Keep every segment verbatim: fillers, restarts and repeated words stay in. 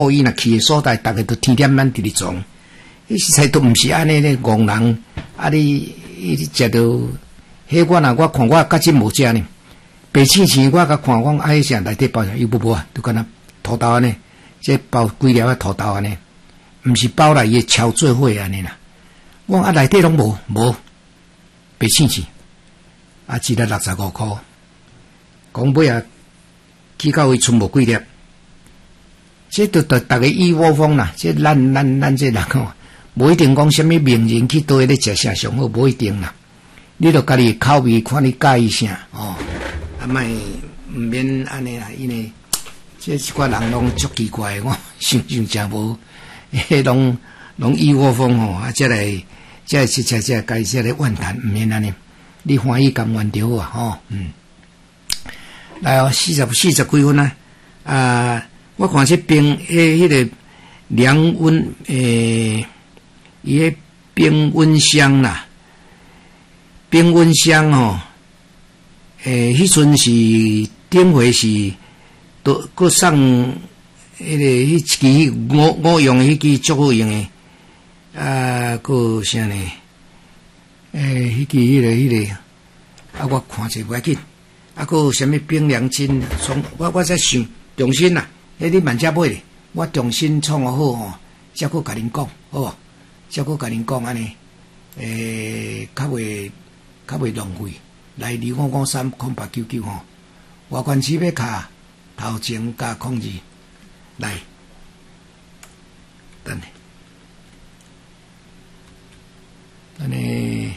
哦，伊若去诶所在，逐个都天天咱伫咧撞，伊实在都毋是安尼咧戆人。啊，你你食到，迄我若我看我较真无食呢。白青青我甲看讲，啊，迄啥内底包啥？伊无无啊，就敢若土豆安尼，即包几粒啊土豆安尼，毋是包来伊敲做伙安尼啦。我啊内底拢无无白青青，啊一粒六十五箍，讲尾啊，去到位剩无几粒。这都逐逐个一窝蜂啦，这咱咱咱这人哦，无一定讲什么名人去倒咧食啥上好，无一定啦。你著家己口味看你介意啥哦，啊莫毋免安尼啦，因为这一寡人拢足奇怪的，我想想真无，迄拢拢一窝蜂吼，啊，再来再来吃吃吃，该再来怨叹，毋免安尼，你欢喜甘愿着啊，吼，嗯，来哦，四十四十几分啊，啊。我看这冰诶，迄个凉温诶，伊迄冰温箱啦，冰温箱吼，诶，迄阵是顶回是都搁送迄个迄支我我用迄支足好用诶，啊，搁啥呢？诶，迄支迄个迄个，啊，我看者袂要紧，啊，搁有啥物冰凉巾？从我我在想重新啦。迄你慢只买咧，我重新创好吼，则搁甲恁讲，好无？则搁甲恁讲安尼，诶，较袂较袂浪费。来二五五三空八九九吼，外观漆要卡头前加控制，来，等下，等下，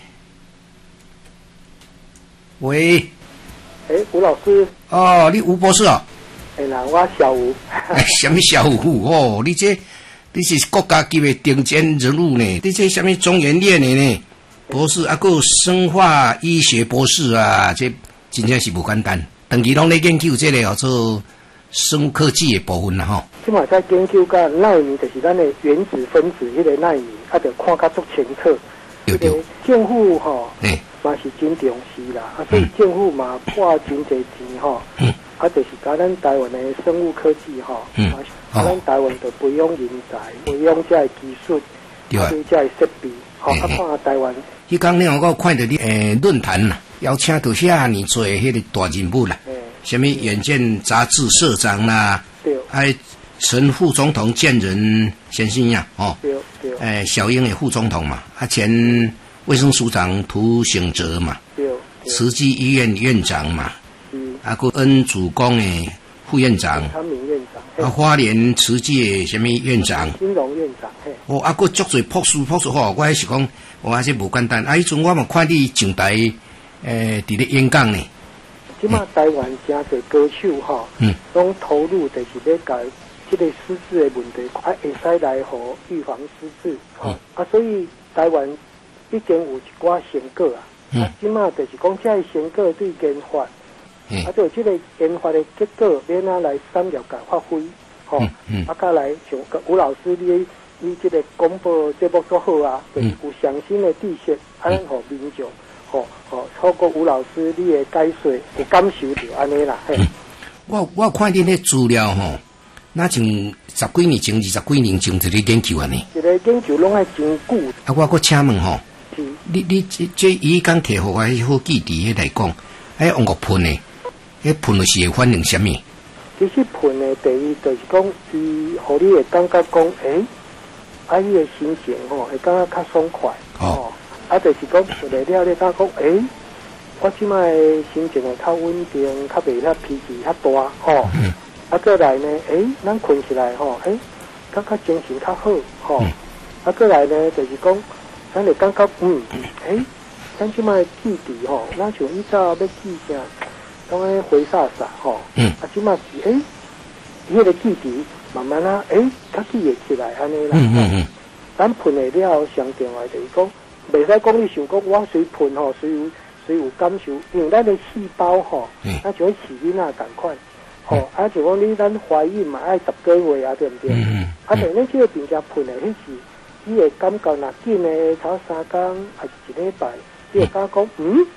喂， 诶、欸，吴老师， 哦，你吴博士哦。 哎啦，我小吴。 什么小吴哦？你这你是国家级的顶尖人物呢？你这什么中研院的呢？博士啊，还有生化医学博士啊，这真正是不简单。长期拢咧研究这个叫做生物科技的部分啦吼。 即嘛在研究甲纳米，就是咱的原子分子迄个纳米，啊，着看较足清楚。 对对。 政府吼， 哎， 嘛是真重视啦，啊，所以政府嘛花真侪钱吼。嗯。啊，就是甲咱台湾的生物科技吼，嗯，啊，咱台湾就培养人才，培养这个技术，对啊，这个设备，吼，啊，看台湾。 迄讲你我看到你诶论坛啦，邀请到遐尼做迄个大人物啦，什么远见杂志社长啦，对，还前副总统见人先生呀，哦，对对，诶，小英的副总统嘛，啊，前卫生署长涂醒哲嘛，对，慈济医院院长嘛。啊，个恩主公诶副院长， 汤明院长， 啊，花莲慈济诶什么院长， 金融院长，嘿， 哦，啊，个足侪博士博士吼，我迄是讲，我还是无简单。啊，迄阵我嘛看你上台，诶，伫咧演讲呢。 即马台湾真侪歌手吼，嗯，拢投入就是咧解即个失智诶问题，啊，会使来互预防失智，吼、嗯，啊，所以台湾已经有一寡成果啊，嗯，啊，即马就是讲，这个成果对研发。啊，就这个研发的结果，免啊来产业界发挥，吼、哦嗯嗯，啊，甲来像吴老师你你这个广播节目做好啊，就是有上新的知识，啊，咱互民众，吼吼，透过吴老师你的解说，有感受到安尼啦。嘿、嗯， 我我看恁迄资料吼，那像十几年前、二十几年前就咧研究安尼。 一个研究拢爱真久。 啊，我搁请问吼，你你这这伊讲摕互我迄好记伫迄来讲，迄用个喷的。迄喷的是会反映什么？ 其实喷的第一就是讲，伊互你会感觉讲，诶、欸，啊，伊的心情吼会感觉较爽快。哦。啊，就是讲喷来了，你感觉讲，诶、欸，我即摆心情会较稳定，较袂遐脾气较大，吼。嗯。啊，再来呢，诶、欸，咱困起来吼，诶、欸，感觉精神较好，吼。嗯。啊，再来呢，就是讲，咱会感觉，嗯，诶、欸，咱即摆记忆吼，咱像以前要记啥？当然回煞煞吼，嗯，啊，即马是诶，迄、那个记忆慢慢啊，诶，较记会起来安尼啦。嗯嗯嗯。咱喷的了，上重要就是讲，袂使讲你想讲我随喷吼，随有随有感受，因为咱的细胞吼，嗯，那就会起囡仔同款，吼、嗯，啊，就讲你咱怀孕嘛，爱十个月啊，对不对？嗯嗯。啊，但恁这个病家喷的，迄是你会感觉若紧的头三工还是一礼拜，你会感觉讲，嗯。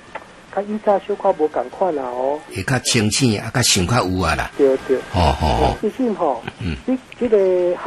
甲以前小可无共款啦哦。 会较清醒，啊，较想较有啊啦。 对对。 哦哦哦。 毕竟吼， 嗯， 你这个。